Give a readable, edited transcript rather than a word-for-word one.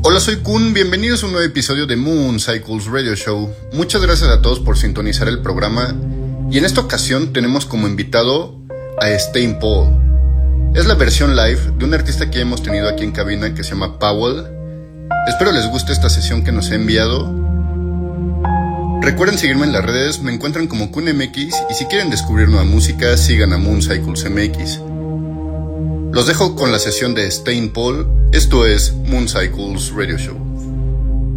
Hola, soy Kun, bienvenidos a un nuevo episodio de Moon Cycles Radio Show. Muchas gracias a todos por sintonizar el programa y en esta ocasión tenemos como invitado a Stijn Paul. Es la versión live de un artista que hemos tenido aquí en cabina que se llama Powell. Espero les guste esta sesión que nos ha enviado. Recuerden seguirme en las redes, me encuentran como KunMX y si quieren descubrir nueva música sigan a Moon Cycles MX. Los dejo con la sesión de Stijn Paul. Esto es Moon Cycles Radio Show.